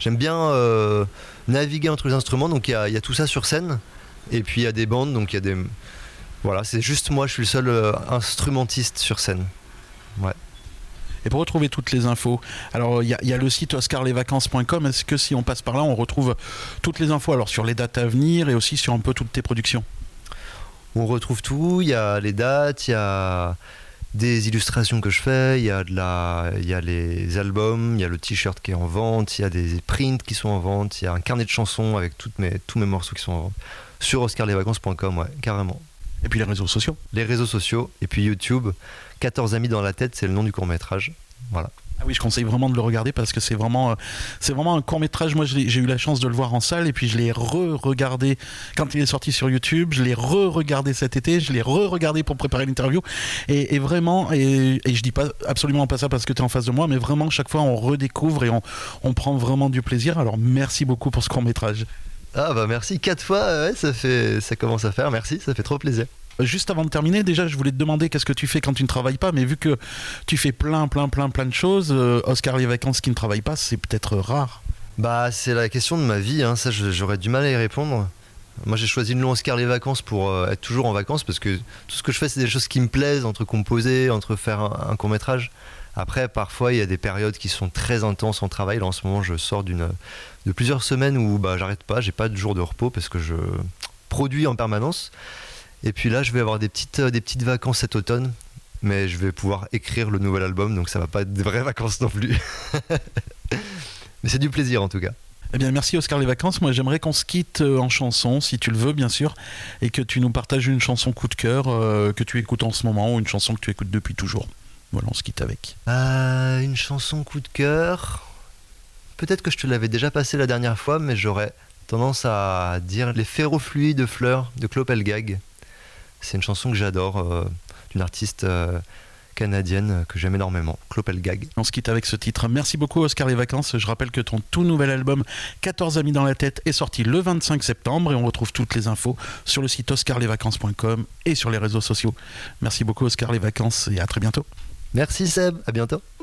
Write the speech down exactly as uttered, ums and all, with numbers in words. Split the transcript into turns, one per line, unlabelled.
j'aime bien euh, naviguer entre les instruments, donc il y a, y a tout ça sur scène, et puis il y a des bandes, donc il y a des... Voilà, c'est juste moi, je suis le seul euh, instrumentiste sur scène. Ouais.
Et pour retrouver toutes les infos, alors il y, y a le site oscar les vacances point com. Est-ce que si on passe par là, on retrouve toutes les infos alors sur les dates à venir et aussi sur un peu toutes tes productions?
On retrouve tout, il y a les dates, il y a des illustrations que je fais, il y a de la, il y a les albums, il y a le t-shirt qui est en vente, il y a des prints qui sont en vente, il y a un carnet de chansons avec toutes mes, tous mes morceaux qui sont en vente sur oscar les vacances point com, ouais, carrément.
Et puis les réseaux sociaux.
Les réseaux sociaux, et puis YouTube, quatorze amis dans la tête, c'est le nom du court-métrage. Voilà.
Ah oui, je conseille vraiment de le regarder parce que c'est vraiment, euh, c'est vraiment un court-métrage. Moi, j'ai, j'ai eu la chance de le voir en salle et puis je l'ai re-regardé quand il est sorti sur YouTube. Je l'ai re-regardé cet été, je l'ai re-regardé pour préparer l'interview. Et, et vraiment, et, et je dis pas absolument pas ça parce que tu es en face de moi, mais vraiment, chaque fois, on redécouvre et on, on prend vraiment du plaisir. Alors, merci beaucoup pour ce court-métrage.
Ah bah merci, quatre fois, ouais, ça, fait, ça commence à faire, merci, ça fait trop plaisir.
Juste avant de terminer, déjà je voulais te demander qu'est-ce que tu fais quand tu ne travailles pas, mais vu que tu fais plein plein plein plein de choses, euh, Oscar les vacances qui ne travaille pas, c'est peut-être rare.
Bah c'est la question de ma vie, hein. Ça j'aurais du mal à y répondre. Moi j'ai choisi le nom Oscar les vacances pour euh, être toujours en vacances parce que tout ce que je fais c'est des choses qui me plaisent, entre composer, entre faire un, un court-métrage. Après parfois il y a des périodes qui sont très intenses en travail. Là en ce moment je sors d'une, de plusieurs semaines où bah, j'arrête pas, j'ai pas de jour de repos parce que je produis en permanence. Et puis là, je vais avoir des petites, euh, des petites vacances cet automne, mais je vais pouvoir écrire le nouvel album, donc ça va pas être des vraies vacances non plus. Mais c'est du plaisir en tout cas.
Eh bien, merci Oscar les vacances. Moi, j'aimerais qu'on se quitte en chanson, si tu le veux, bien sûr, et que tu nous partages une chanson coup de cœur euh, que tu écoutes en ce moment ou une chanson que tu écoutes depuis toujours. Voilà, on se quitte avec.
Euh, une chanson coup de cœur. Peut-être que je te l'avais déjà passée la dernière fois, mais j'aurais tendance à dire Les ferrofluides de fleurs de Clopelgag. C'est une chanson que j'adore, euh, d'une artiste euh, canadienne que j'aime énormément, Clopelgag.
On se quitte avec ce titre. Merci beaucoup Oscar les vacances. Je rappelle que ton tout nouvel album quatorze amis dans la tête est sorti le vingt-cinq septembre et on retrouve toutes les infos sur le site oscar les vacances point com et sur les réseaux sociaux. Merci beaucoup Oscar les vacances et à très bientôt.
Merci Seb, à bientôt.